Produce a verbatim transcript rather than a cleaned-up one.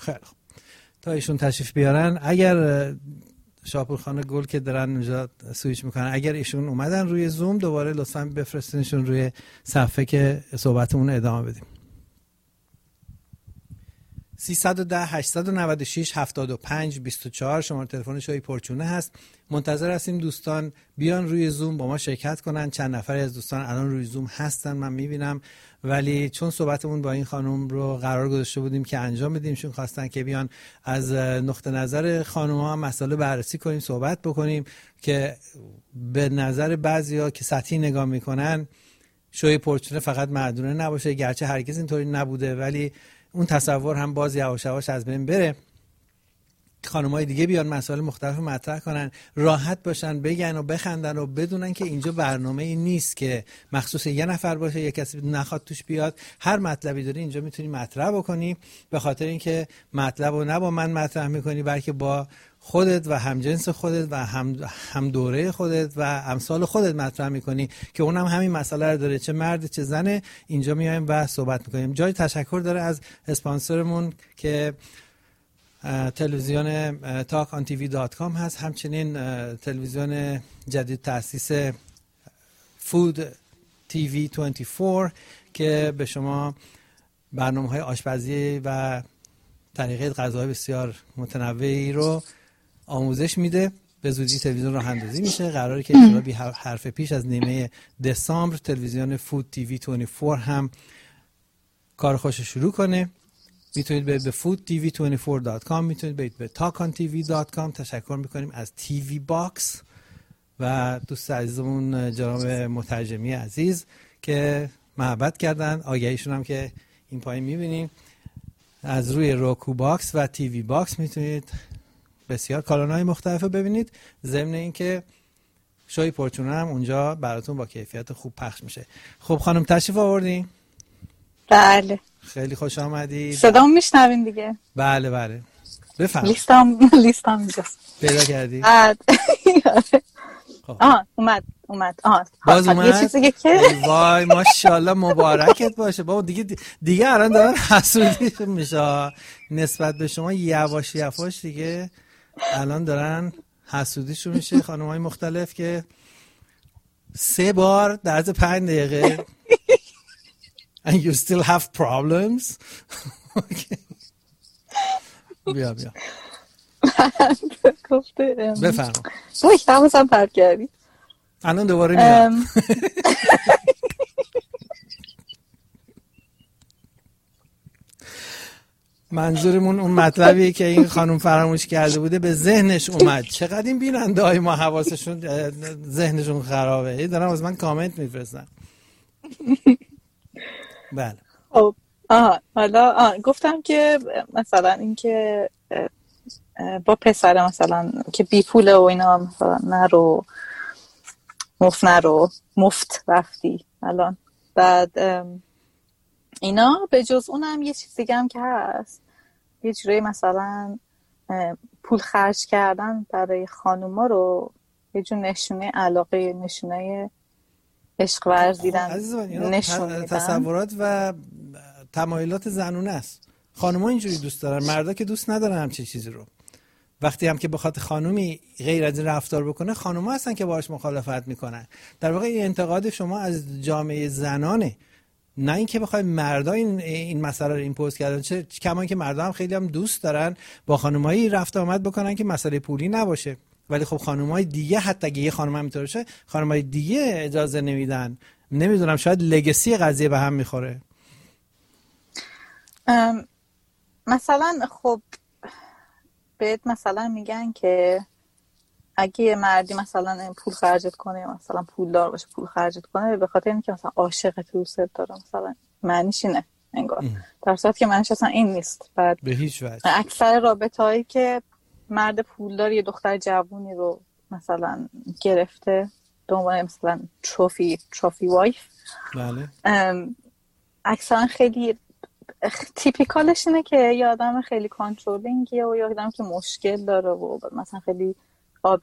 خیلی خوب، تا ایشون تشریف بیارن، اگر شاپور خانه گل که دارن اونجا سویچ میکنن، اگر ایشون اومدن روی زوم دوباره لطفاً بفرستینشون روی صفحه که صحبتمون ادامه بدیم. سیصد و ده هشتصد و نود و شش هفتاد و پنج بیست و چهار شماره تلفن شوی پرچونه هست. منتظر هستیم دوستان بیان روی زوم با ما شرکت کنن. چند نفری از دوستان الان روی زوم هستن من میبینم، ولی چون صحبتمون با این خانم رو قرار گذاشته بودیم که انجام بدیم، چون خواستن که بیان از نقطه نظر خانم‌ها مسئله بررسی کنیم، صحبت بکنیم که به نظر بعضیا که سطحی نگاه میکنن شوی پرچونه فقط مردونه نباشه، گرچه هرگز اینطوری نبوده، ولی اون تصور هم باز یواش یواش از بین بره. خانم‌های دیگه بیان مسائل مختلف مطرح کنن، راحت باشن، بگن و بخندن و بدونن که اینجا برنامه ای نیست که مخصوص یه نفر باشه، یک کسی نخواد توش بیاد. هر مطلبی داری اینجا میتونی مطرح بکنی، به خاطر اینکه مطلب رو نه با من مطرح میکنی بلکه با خودت و همجنس خودت و هم هم دوره خودت و امثال خودت مطرح میکنی که اونم همین مسئله رو داره، چه مرد چه زنه. اینجا میایم و صحبت میکنیم. جای تشکر داره از اسپانسرمون که تلویزیون تاک آن تی وی دات کام هست، همچنین تلویزیون جدید تأسیس فود تی وی بیست و چهار که به شما برنامه‌های آشپزی و طریقه غذاهای بسیار متنوعی رو آموزش میده. به زودی تلویزیون راه اندازی میشه، قراره که انشالله بی حرف پیش از نیمه دسامبر تلویزیون فود تی وی بیست و چهار هم کار خوش شروع کنه. میتونید برید به فود تی وی بیست و چهار دات کام، میتونید برید به تاک آن تی وی دات کام. تشکر میکنیم از تی وی باکس و دوست عزیزمون جناب مترجمی عزیز که محبت کردن. آگهیشون هم که این پایین میبینیم. از روی روکو باکس و تی وی باکس میتونید بسیار کانال‌های مختلف رو ببینید، ضمن اینکه شوی پرچونه هم اونجا براتون با کیفیت خوب پخش میشه. خب خانم تشریف آوردین؟ بله. خیلی خوش آمدید. صدام میشنوین دیگه؟ بله بله. بفرمایید. لیستم لیستم اینجاست. پیدا کردی؟ بعد آه اومد اومد آه باز اومد؟ یه چیزی که وای ماشاءالله مبارکت باشه بابا. دیگه دیگه الان دارن حسودی میشه نسبت به شما، یواش یواش دیگه الان دارن حسودیشو میشه خانم‌های مختلف که سه بار در عرض پنج دقیقه and you still have problems. okay. بیا بیا گفته بفرما. وای حواسم پرت کردی. الان دوباره میام. منظورمون اون مطلبی که این خانم فراموش کرده بوده به ذهنش اومد. چقدر این بیننده های ما حواسشون ذهنشون خرابه، دارم از من کامنت میفرستن. بله. خب آها حالا آه. گفتم که مثلا این که با پسر مثلا که بی پوله و اینا مثلا نرو مفت نرو مفت رفتی الان، بعد اینا به جز اونم یه چیز دیگه هم که هست، یه جوری مثلا پول خرج کردن برای خانوما رو یه جور نشونه علاقه، نشونه عشق ورزیدن نشون میدن. تصورات و تمایلات زنونه است. خانوما اینجوری دوست دارن، مردا که دوست ندارن همچین چیزی رو. وقتی هم که بخواد خانومی غیر از این رفتار بکنه، خانوما هستن که باهاش مخالفت میکنن. در واقع این انتقاد شما از جامعه زنانه، نه اینکه بخوای مردا این این مسئله رو ایمپوز کردن. چه کما که مردا هم خیلی هم دوست دارن با خانمایی رفت آمد بکنن که مسئله پولی نباشه، ولی خب خانمای دیگه حتی اگه یه خانم هم اینطور شه، خانمای دیگه اجازه نمیدن. نمیدونم شاید لگسی قضیه به هم میخوره. مثلا خب بهت مثلا میگن که اگه یه مردی مثلا پول خرجت کنه، مثلا پولدار باشه پول خرجت کنه به خاطر اینکه مثلا عاشقت دوست داره، مثلا معنیش اینه انگار، در صورتی که معنیش اصلا این نیست. بعد به هیچ وجه اکثر رابطه‌هایی که مرد پولدار یه دختر جوونی رو مثلا گرفته به عنوان مثلا تروفی تروفی وایف، بله اکثرا خیلی تیپیکالش اینه که یه آدم خیلی کانترولینگیه و یه آدم که مشکل داره و مثلا خیلی